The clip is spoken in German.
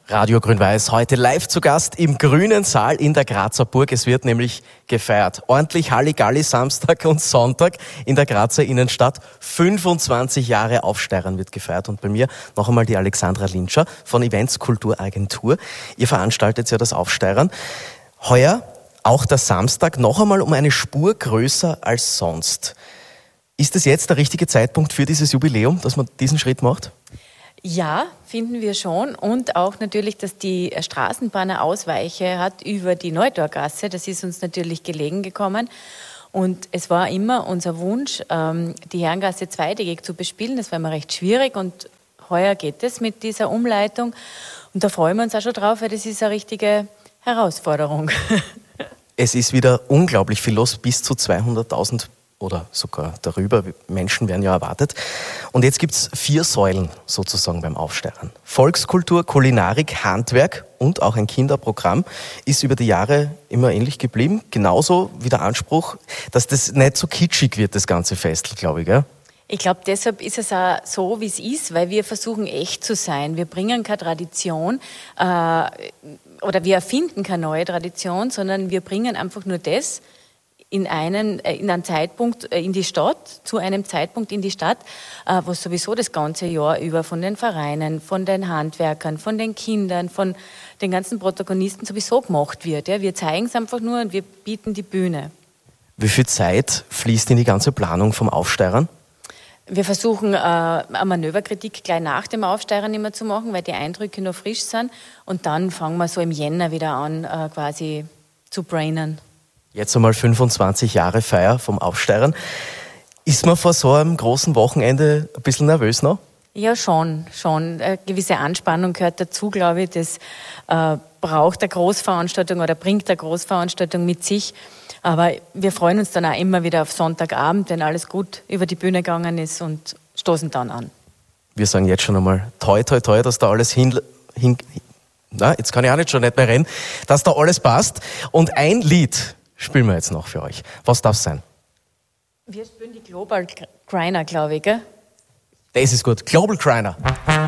Radio Grün-Weiß heute live zu Gast im Grünen Saal in der Grazer Burg. Es wird nämlich gefeiert. Ordentlich Halligalli Samstag und Sonntag in der Grazer Innenstadt. 25 Jahre Aufsteirern wird gefeiert. Und bei mir noch einmal die Alexandra Lintscher von Events Kulturagentur. Ihr veranstaltet ja das Aufsteirern. Heuer auch der Samstag noch einmal um eine Spur größer als sonst. Ist es jetzt der richtige Zeitpunkt für dieses Jubiläum, dass man diesen Schritt macht? Ja, finden wir schon. Und auch natürlich, dass die Straßenbahn eine Ausweiche hat über die Neutorgasse. Das ist uns natürlich gelegen gekommen. Und es war immer unser Wunsch, die Herrengasse zweitägig zu bespielen. Das war immer recht schwierig und heuer geht es mit dieser Umleitung. Und da freuen wir uns auch schon drauf, weil das ist eine richtige Herausforderung. Es ist wieder unglaublich viel los, bis zu 200.000 oder sogar darüber. Menschen werden ja erwartet. Und jetzt gibt's 4 Säulen sozusagen beim Aufsteirern. Volkskultur, Kulinarik, Handwerk und auch ein Kinderprogramm ist über die Jahre immer ähnlich geblieben. Genauso wie der Anspruch, dass das nicht so kitschig wird, das ganze Festel, glaube ich, gell? Ich glaube, deshalb ist es auch so, wie es ist, weil wir versuchen, echt zu sein. Wir bringen keine Tradition oder wir erfinden keine neue Tradition, sondern wir bringen einfach nur das in einen Zeitpunkt in die Stadt, zu einem Zeitpunkt in die Stadt, was sowieso das ganze Jahr über von den Vereinen, von den Handwerkern, von den Kindern, von den ganzen Protagonisten sowieso gemacht wird. Ja. Wir zeigen es einfach nur und wir bieten die Bühne. Wie viel Zeit fließt in die ganze Planung vom Aufsteirern? Wir versuchen, eine Manöverkritik gleich nach dem Aufsteirern immer zu machen, weil die Eindrücke noch frisch sind. Und dann fangen wir so im Jänner wieder an, quasi zu brainen. Jetzt einmal 25 Jahre Feier vom Aufsteirern. Ist man vor so einem großen Wochenende ein bisschen nervös noch? Ja, schon. Eine gewisse Anspannung gehört dazu, glaube ich. Das braucht eine Großveranstaltung oder bringt eine Großveranstaltung mit sich. Aber wir freuen uns dann auch immer wieder auf Sonntagabend, wenn alles gut über die Bühne gegangen ist und stoßen dann an. Wir sagen jetzt schon einmal toi, toi, toi, dass da alles jetzt kann ich auch nicht mehr rennen, dass da alles passt. Und ein Lied spielen wir jetzt noch für euch. Was darf es sein? Wir spielen die Global Griner, glaube ich, gell? Das ist gut. Global Griner.